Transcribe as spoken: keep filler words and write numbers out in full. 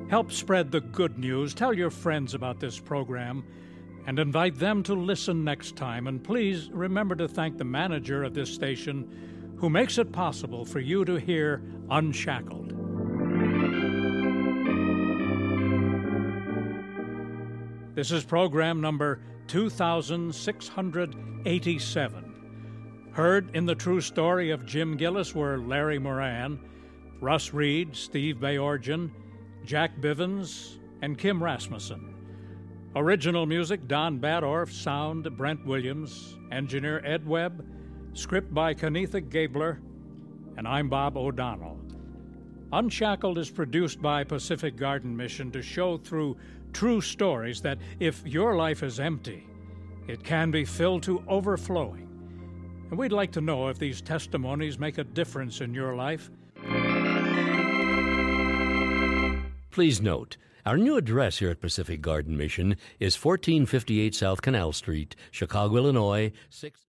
Help spread the good news. Tell your friends about this program and invite them to listen next time. And please remember to thank the manager of this station who makes it possible for you to hear Unshackled. This is program number two thousand six hundred eighty-seven. Heard in the true story of Jim Gillis were Larry Moran, Russ Reed, Steve Bayorgian, Jack Bivens, and Kim Rasmussen. Original music, Don Badorf. Sound, Brent Williams. Engineer, Ed Webb. Script by Kenetha Gabler. And I'm Bob O'Donnell. Unshackled is produced by Pacific Garden Mission to show through true stories that if your life is empty, it can be filled to overflowing. And we'd like to know if these testimonies make a difference in your life. Please note, our new address here at Pacific Garden Mission is fourteen fifty-eight South Canal Street, Chicago, Illinois, six